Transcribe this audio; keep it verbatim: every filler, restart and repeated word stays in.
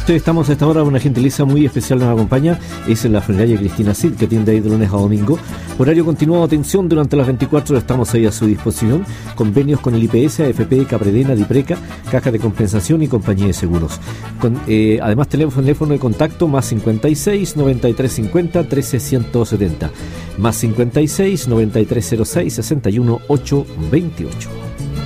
Estamos a esta hora, una gentileza muy especial nos acompaña, es en la funeraria Cristina Cid, que atiende ahí de lunes a domingo. Horario continuado, atención, durante las veinticuatro horas estamos ahí a su disposición. Convenios con el I P S, A F P, Capredena, Dipreca, Caja de Compensación y Compañía de Seguros. Con, eh, además, teléfono, teléfono de contacto más cincuenta y seis, noventa y tres cincuenta, trece ciento setenta. Más cincuenta y seis, noventa y tres cero seis, sesenta y uno, ochocientos veintiocho.